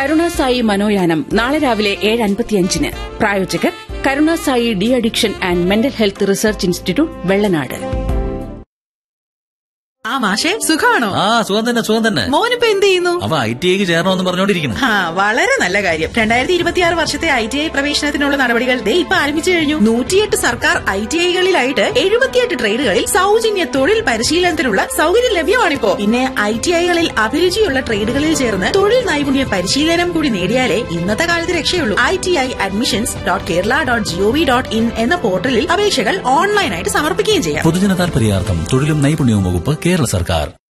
കരുണാസായി മനോയാനം നാളെ രാവിലെ 7:55. പ്രായോജകർ Karunasai de addiction and mental health research institute, Vellanad. മാഷേ, സുഖാണോ? സുഖം തന്നെ. മോനിപ്പോ എന്ത് ചെയ്യുന്നു? അവ ITI ചേരണമെന്ന് പറഞ്ഞോണ്ടിരിക്കുന്നു. വളരെ നല്ല കാര്യം. 2026 വർഷത്തെ ITI പ്രവേശനത്തിനുള്ള നടപടികൾ ഇപ്പൊ ആരംഭിച്ചു കഴിഞ്ഞു. 108 സർക്കാർ ITIകളിലായിട്ട് 78 ട്രേഡുകളിൽ സൗജന്യ തൊഴിൽ പരിശീലനത്തിനുള്ള സൗകര്യം ലഭ്യമാണിപ്പോ. പിന്നെ ITIകളിൽ അഭിരുചിയുള്ള ട്രേഡുകളിൽ ചേർന്ന് തൊഴിൽ നൈപുണ്യ പരിശീലനം കൂടി നേടിയാലേ ഇന്നത്തെ കാലത്ത് രക്ഷയുള്ളൂ. ITIadmissions.kerala.gov.in എന്ന പോർട്ടലിൽ അപേക്ഷകൾ ഓൺലൈനായിട്ട് സമർപ്പിക്കുകയും ചെയ്യാം. പൊതുജന താൽപര്യാർത്ഥം തൊഴിലും നൈപുണ്യവും വകുപ്പ്, കേരള സർക്കാർ.